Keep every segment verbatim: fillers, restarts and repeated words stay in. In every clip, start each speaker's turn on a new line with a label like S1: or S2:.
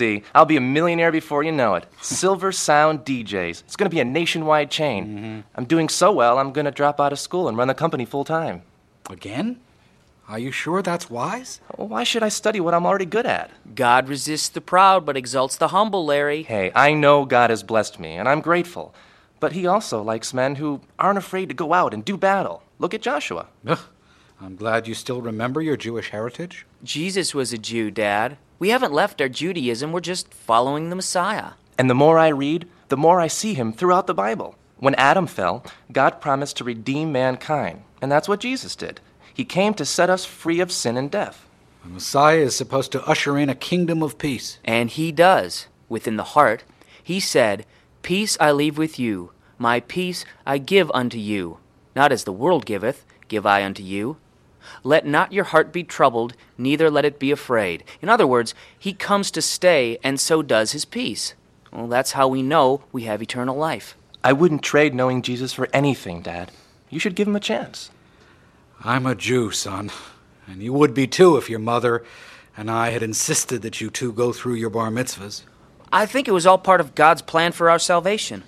S1: See, I'll be a millionaire before you know it. Silver Sound D Js. It's going to be a nationwide chain. Mm-hmm. I'm doing so well, I'm going to drop out of school and run the company full time.
S2: Again? Are you sure that's wise?
S1: Well, why should I study what I'm already good at?
S3: God resists the proud but exalts the humble, Larry.
S1: Hey, I know God has blessed me, and I'm grateful. But he also likes men who aren't afraid to go out and do battle. Look at Joshua.
S2: Ugh, I'm glad you still remember your Jewish heritage.
S3: Jesus was a Jew, Dad. We haven't left our Judaism, we're just following the Messiah.
S1: And the more I read, the more I see him throughout the Bible. When Adam fell, God promised to redeem mankind, and that's what Jesus did. He came to set us free of sin and death.
S2: The Messiah is supposed to usher in a kingdom of peace.
S3: And he does. Within the heart, he said, "Peace I leave with you, my peace I give unto you. Not as the world giveth, give I unto you. Let not your heart be troubled, neither let it be afraid." In other words, he comes to stay, and so does his peace. Well, that's how we know we have eternal life.
S1: I wouldn't trade knowing Jesus for anything, Dad. You should give him a chance.
S2: I'm a Jew, son, and you would be too if your mother and I had insisted that you two go through your bar mitzvahs.
S3: I think it was all part of God's plan for our salvation.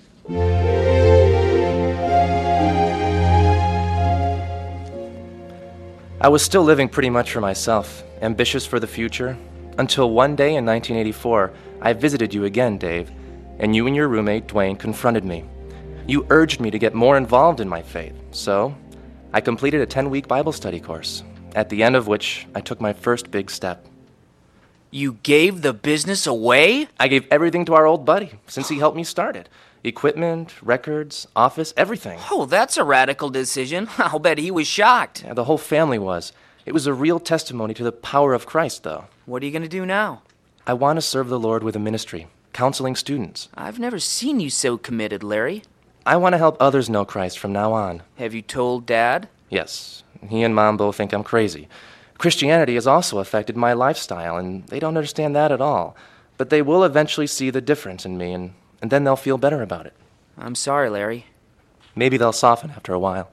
S1: I was still living pretty much for myself, ambitious for the future, until one day in nineteen eighty-four, I visited you again, Dave, and you and your roommate, Dwayne, confronted me. You urged me to get more involved in my faith, so I completed a ten-week Bible study course, at the end of which I took my first big step.
S3: You gave the business away?
S1: I gave everything to our old buddy, since he helped me start it. Equipment, records, office, everything.
S3: Oh, that's a radical decision. I'll bet he was shocked.
S1: Yeah, the whole family was. It was a real testimony to the power of Christ, though.
S3: What are you going to do now?
S1: I want to serve the Lord with a ministry, counseling students.
S3: I've never seen you so committed, Larry.
S1: I want to help others know Christ from now on.
S3: Have you told Dad?
S1: Yes. He and Mom both think I'm crazy. Christianity has also affected my lifestyle, and they don't understand that at all. But they will eventually see the difference in me, and, and then they'll feel better about it.
S3: I'm sorry, Larry.
S1: Maybe they'll soften after a while.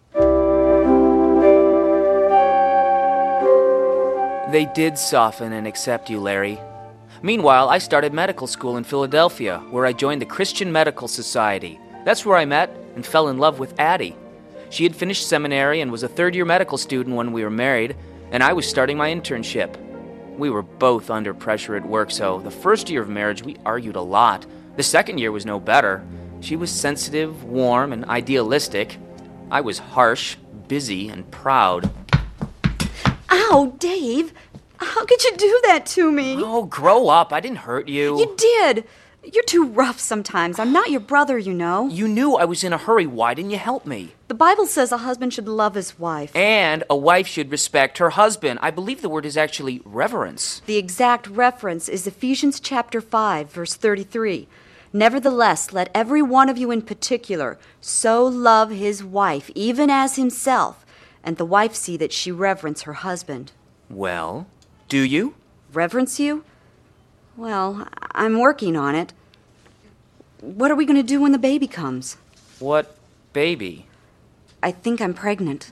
S3: They did soften and accept you, Larry. Meanwhile, I started medical school in Philadelphia, where I joined the Christian Medical Society. That's where I met and fell in love with Addie. She had finished seminary and was a third-year medical student when we were married, and I was starting my internship. We were both under pressure at work, so the first year of marriage we argued a lot. The second year was no better. She was sensitive, warm, and idealistic. I was harsh, busy, and proud.
S4: Ow, Dave! How could you do that to me?
S3: Oh, grow up. I didn't hurt you.
S4: You did! You're too rough sometimes. I'm not your brother, you know.
S3: You knew I was in a hurry. Why didn't you help me?
S4: The Bible says a husband should love his wife.
S3: And a wife should respect her husband. I believe the word is actually reverence.
S4: The exact reference is Ephesians chapter five, verse thirty-three. Nevertheless, let every one of you in particular so love his wife, even as himself, and the wife see that she reverence her husband.
S3: Well, do you?
S4: Reverence you? Well, I'm working on it. What are we going to do when the baby comes?
S3: What baby?
S4: I think I'm pregnant.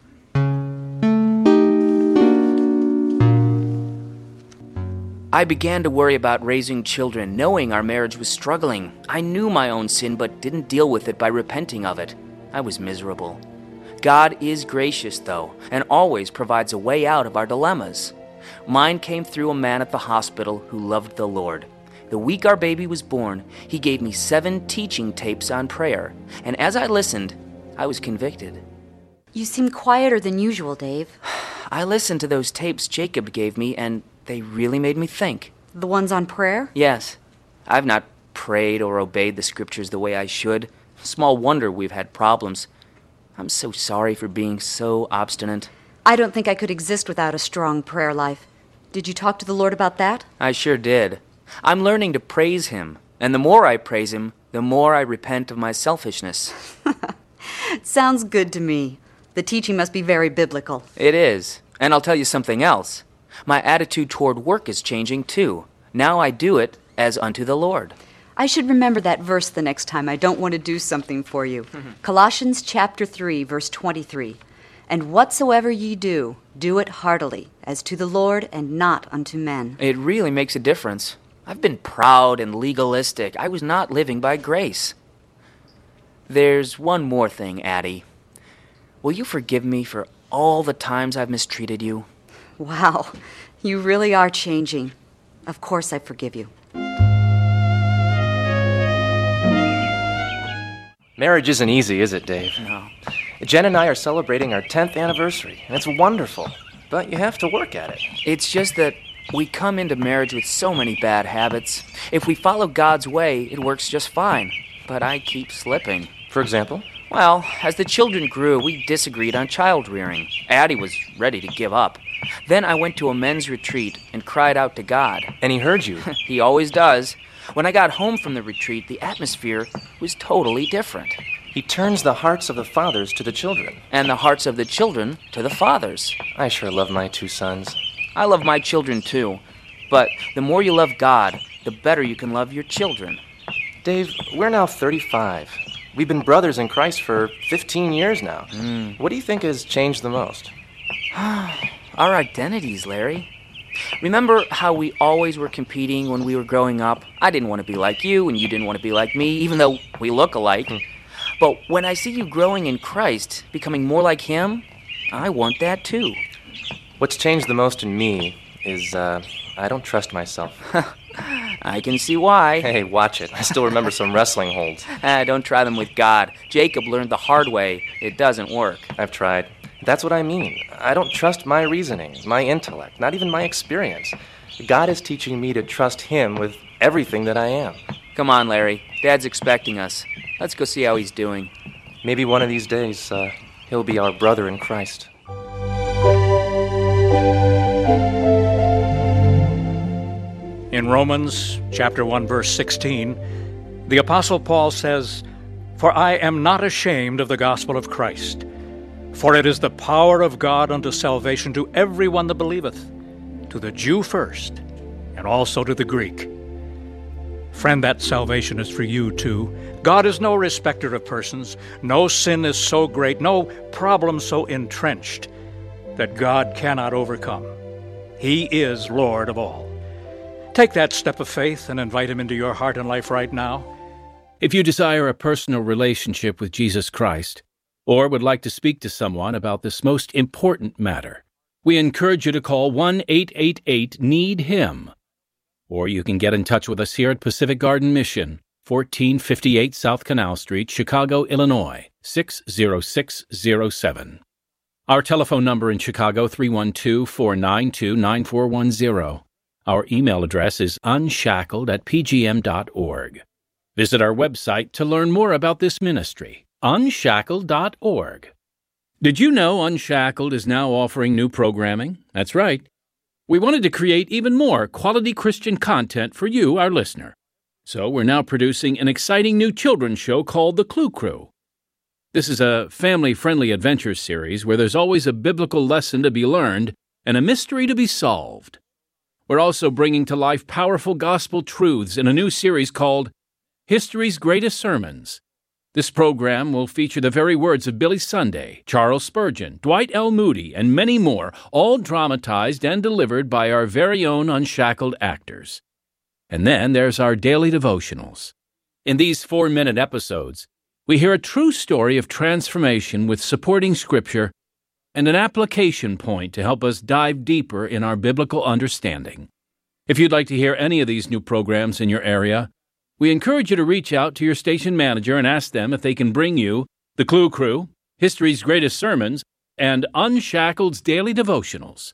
S3: I began to worry about raising children, knowing our marriage was struggling. I knew my own sin, but didn't deal with it by repenting of it. I was miserable. God is gracious, though, and always provides a way out of our dilemmas. Mine came through a man at the hospital who loved the Lord. The week our baby was born, he gave me seven teaching tapes on prayer, and as I listened, I was convicted.
S4: You seem quieter than usual, Dave.
S3: I listened to those tapes Jacob gave me, and they really made me think.
S4: The ones on prayer?
S3: Yes. I've not prayed or obeyed the scriptures the way I should. Small wonder we've had problems. I'm so sorry for being so obstinate.
S4: I don't think I could exist without a strong prayer life. Did you talk to the Lord about that?
S3: I sure did. I'm learning to praise him, and the more I praise him, the more I repent of my selfishness.
S4: Sounds good to me. The teaching must be very biblical.
S3: It is. And I'll tell you something else. My attitude toward work is changing, too. Now I do it as unto the Lord.
S4: I should remember that verse the next time I don't want to do something for you. Mm-hmm. Colossians chapter three, verse twenty-three. And whatsoever ye do, do it heartily, as to the Lord and not unto men.
S3: It really makes a difference. I've been proud and legalistic. I was not living by grace. There's one more thing, Addie. Will you forgive me for all the times I've mistreated you?
S4: Wow, you really are changing. Of course I forgive you.
S1: Marriage isn't easy, is it, Dave?
S3: No.
S1: Jen and I are celebrating our tenth anniversary, and it's wonderful. But you have to work at it.
S3: It's just that we come into marriage with so many bad habits. If we follow God's way, it works just fine. But I keep slipping.
S1: For example?
S3: Well, as the children grew, we disagreed on child rearing. Addie was ready to give up. Then I went to a men's retreat and cried out to God.
S1: And he heard you.
S3: He always does. When I got home from the retreat, the atmosphere was totally different.
S1: He turns the hearts of the fathers to the children.
S3: And the hearts of the children to the fathers.
S1: I sure love my two sons.
S3: I love my children too. But the more you love God, the better you can love your children.
S1: Dave, we're now thirty-five. We've been brothers in Christ for fifteen years now.
S3: Mm.
S1: What do you think has changed the most?
S3: Our identities, Larry. Remember how we always were competing when we were growing up? I didn't want to be like you, and you didn't want to be like me, even though we look alike. Hmm. But when I see you growing in Christ, becoming more like Him, I want that too.
S1: What's changed the most in me is, uh, I don't trust myself.
S3: I can see why.
S1: Hey, watch it. I still remember some wrestling holds.
S3: Ah, don't try them with God. Jacob learned the hard way. It doesn't work.
S1: I've tried. That's what I mean. I don't trust my reasoning, my intellect, not even my experience. God is teaching me to trust Him with everything that I am.
S3: Come on, Larry. Dad's expecting us. Let's go see how he's doing.
S1: Maybe one of these days, uh, he'll be our brother in Christ.
S5: In Romans chapter one, verse sixteen, the Apostle Paul says, "For I am not ashamed of the gospel of Christ, for it is the power of God unto salvation to everyone that believeth, to the Jew first, and also to the Greek." Friend, that salvation is for you too. God is no respecter of persons. No sin is so great, no problem so entrenched that God cannot overcome. He is Lord of all. Take that step of faith and invite Him into your heart and life right now.
S6: If you desire a personal relationship with Jesus Christ, or would like to speak to someone about this most important matter, we encourage you to call one eight eight eight need him. Or you can get in touch with us here at Pacific Garden Mission, fourteen fifty-eight South Canal Street, Chicago, Illinois, six zero six zero seven. Our telephone number in Chicago, three one two, four nine two, nine four one zero. Our email address is unshackled at p g m dot org. Visit our website to learn more about this ministry, unshackled dot org. Did you know Unshackled is now offering new programming? That's right. We wanted to create even more quality Christian content for you, our listener. So we're now producing an exciting new children's show called The Clue Crew. This is a family-friendly adventure series where there's always a biblical lesson to be learned and a mystery to be solved. We're also bringing to life powerful gospel truths in a new series called History's Greatest Sermons. This program will feature the very words of Billy Sunday, Charles Spurgeon, Dwight L. Moody, and many more, all dramatized and delivered by our very own Unshackled actors. And then there's our daily devotionals. In these four-minute episodes, we hear a true story of transformation with supporting scripture and an application point to help us dive deeper in our biblical understanding. If you'd like to hear any of these new programs in your area, we encourage you to reach out to your station manager and ask them if they can bring you The Clue Crew, History's Greatest Sermons, and Unshackled's Daily Devotionals.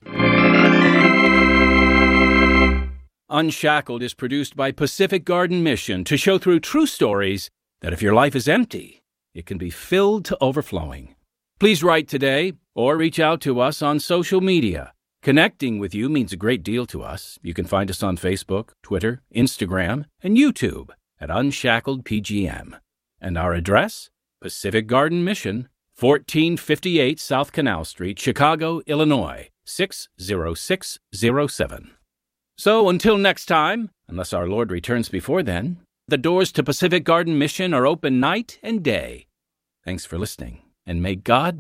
S6: Unshackled is produced by Pacific Garden Mission to show through true stories that if your life is empty, it can be filled to overflowing. Please write today or reach out to us on social media. Connecting with you means a great deal to us. You can find us on Facebook, Twitter, Instagram, and YouTube at Unshackled P G M. And our address? Pacific Garden Mission, fourteen fifty-eight South Canal Street, Chicago, Illinois, six zero six zero seven. So until next time, unless our Lord returns before then, the doors to Pacific Garden Mission are open night and day. Thanks for listening, and may God